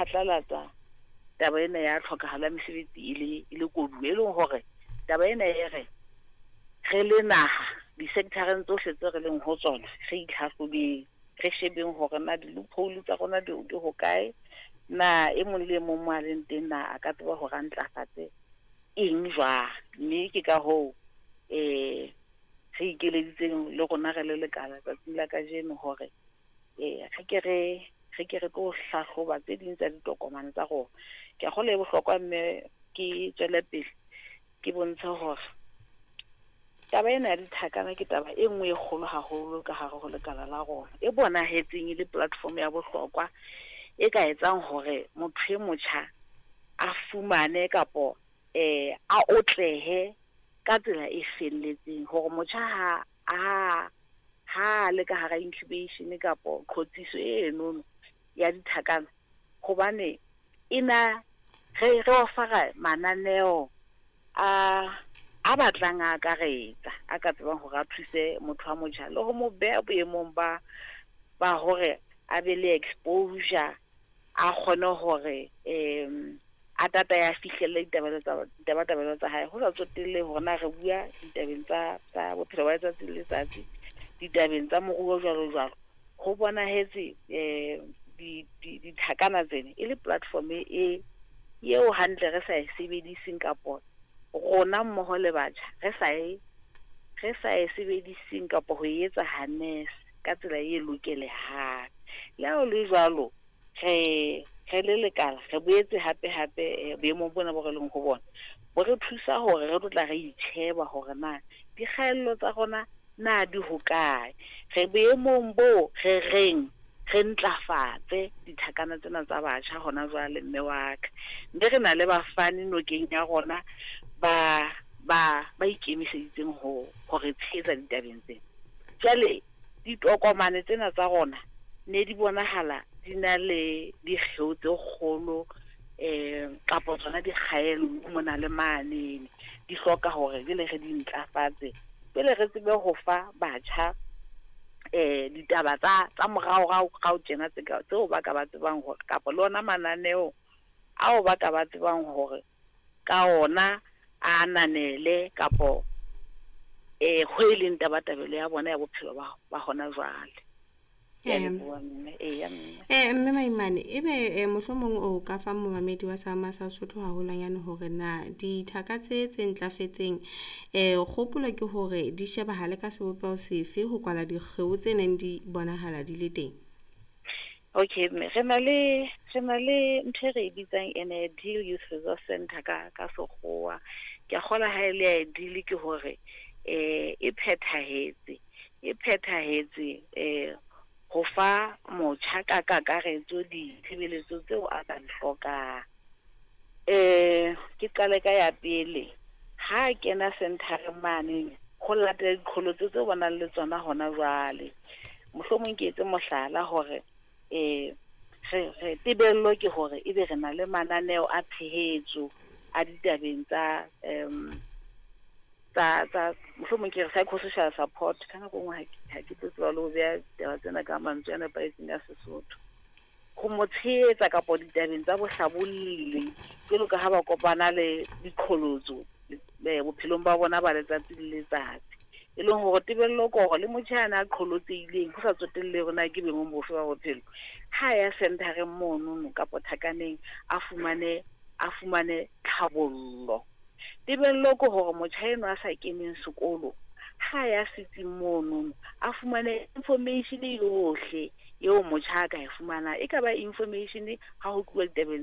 phatlalatsa taba ena ya tlhokahala mesebetsi ile koduwa e leng hore taba ena re le naha di-sectoreng tsohle tse re leng ho tsona re itlhahlobeng re shebeng hore na di-loophole tsa rona di ho kae na e mong le mong a leng teng na a ka tseba hore a ntlafatse eng jwang. Mme ke ka hoo re ikeleditseng le rona re le lekala tsatsing la kajeno hore re ke re tlo hlahloba tse ding tsa ditokomane tsa rona. Ke a kgola e bohlokwa mme ke tswele pele ke bontsha hore taba ena ya dithakana ke taba e nngwe e kgolo haholo ka hare ho lekala la rona e bonahetseng le platform ya bohlokwa e ka etsang hore motho e motjha a fumane kapo a otlehe ka tsela e felletseng hore motjha ha le ka hara incubation kapo qhotsiso eno ya dithakana hobane ina re ofara mananeo a batlang a akaretsa a ka tsebang hore a thuse motho a motjha le ho mo beha boemong ba hore a be le exposure a kgone hore a tata ya fihlelle ditabatabelo tsa hae ho sa tsotelle hona re bua ditabeng tsa bophelo ba letsatsi le letsatsi ditabeng tsa moruo jwalo jwalo ho bonahetse dithakana tsena e le platform eo hantle re sa e sebediseng kapo rona mmoho le batjha re sa e sebediseng kapo ho etsa harness ka tsela e lokelehang. Le ha le jwalo re le lekala re boetse hape boemong bona bo re leng ho bona bo re thusa hore re tla re itsheba hore na dikgaello tsa rona na di hokae re boemong bo re reng re ntlafatse dithakana tsena tsa batjha hona jwale mme wa ka mme re na le bafani nokeng ya rona ba ikemiseditseng hore tshehetsa ditabeng tsena. Jwale ditokomane tsena tsa rona ne di bonahala di na le dikgeo tse kgolo kapo tsona dikgaello mona le mane di hloka hore le re di ntlafatse pele re tsebe ho fa batjha ditaba tsa morao tjena tseo ba ka ba tsebang hore kapo le ona mananeo ao ba ka ba tsebang hore ka ona a nanele kapo ho ileng tabatabelo ya bona ya bophelo ba hona jwale. Mme Maimane ebe mohlomong o ka fa momamedi wa Sama sa Sotho haholwanyane hore na dithaka tse ntlafetseng kgopolo ke hore di shebahale ka sebopeho sefe ho kwala dikgeo tse neng di bonahala di le teng. Okay, re na le ntho re bitsang Ideal Youth Resource Center ka sekgowa ke a kgola ha ile ideal ke hore e phethahetse ho fa motjha ka kakaretso ditshebeletso tseo a ka di hlokang. Ke qale ka ya pele ha kena center mane ho latela dikholo tseo ba nang le tsona hona jwale mohlomong ke etse mohlala hore re tebello ke hore ebe re na le mananeo a tshehetso a ditabeng tsa mohlomong ke re psychosocial support ka nako nngwe ha ke tseba le ho beha taba tsena ka mantswe a nepahetseng ya Sesotho ho mo tshehetsa kapo ditabeng tsa bohlabolli jwalo ka ha ba kopana le diqholotso bophelong ba bona ba letsatsi le letsatsi e leng hore tebello ko hore le motjhana a qholotseileng ho sa tsotelle rona ke beng bofe ba bophelo ha ya centereng mono kapo thakaneng a fumane tlhabollo. Tebello ko hore motjha eno a sa keneng sekolo ha ya sitsing mono a fumane information yohle eo motjha a ka e fumana e ka ba information ha ho tluwa ditabeng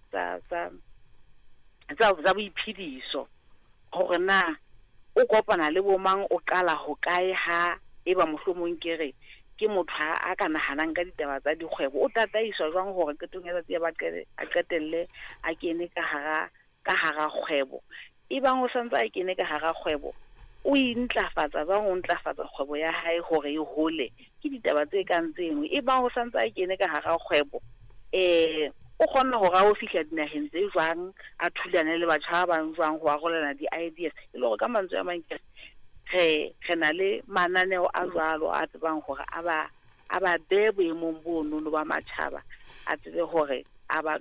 tsa boiphediso hore na o kopana le bomang o qala ho kae ha eba mohlomong ke motho a ka nahanang ka ditaba tsa dikgwebo o tataiswa jwang hore qetong ya letsatsi a qetelle a kene ka hara kgwebo ebang o santse a kene ka hara kgwebo o intlafatsa jwang o ntlafatsa kgwebo ya hae hore e hole ke ditaba tse kang tseno ebang o santse a kene ka hara kgwebo o kgona hore a o fihla dinaheng tse jwang a thulane le batjha ba bang jwang ho arolana di-ideas e le hore ka mantswe a mang re na le mananeo a jwalo a tsebang hore a ba behe boemong bono ba matjhaba a tsebe hore a ba